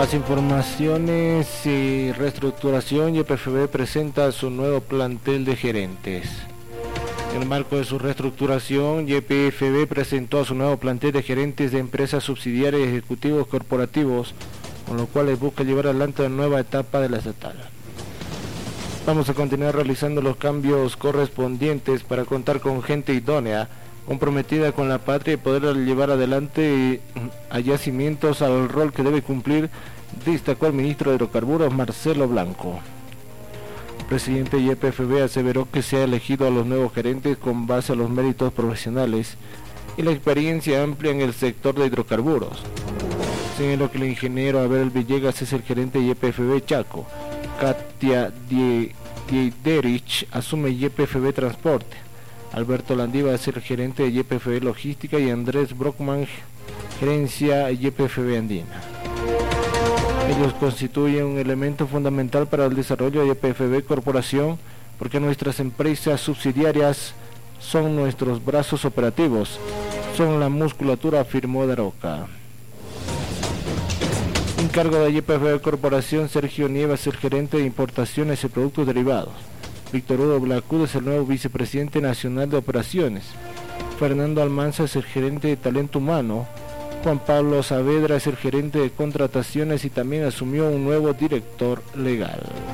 Más informaciones y reestructuración. YPFB presenta su nuevo plantel de gerentes. En el marco de su reestructuración, YPFB presentó a su nuevo plantel de gerentes de empresas subsidiarias y ejecutivos corporativos, con lo cual busca llevar adelante una nueva etapa de la estatal. Vamos a continuar realizando los cambios correspondientes para contar con gente idónea, comprometida con la patria y poder llevar adelante a Yacimientos al rol que debe cumplir, destacó el ministro de Hidrocarburos Marcelo Blanco. El presidente de YPFB aseveró que se ha elegido a los nuevos gerentes con base a los méritos profesionales y la experiencia amplia en el sector de hidrocarburos. Señaló que el ingeniero Abel Villegas es el gerente de YPFB Chaco, Katia Diederich asume YPFB Transporte, Alberto Landiva es el gerente de YPFB Logística y Andrés Brockman, gerencia YPFB Andina. Ellos constituyen un elemento fundamental para el desarrollo de YPFB Corporación, porque nuestras empresas subsidiarias son nuestros brazos operativos, son la musculatura, afirmó Daroca. En cargo de YPFB Corporación, Sergio Nieva es el gerente de importaciones y productos derivados. Víctor Hugo Blacud es el nuevo vicepresidente nacional de operaciones. Fernando Almanza es el gerente de talento humano. Juan Pablo Saavedra es el gerente de contrataciones y también asumió un nuevo director legal.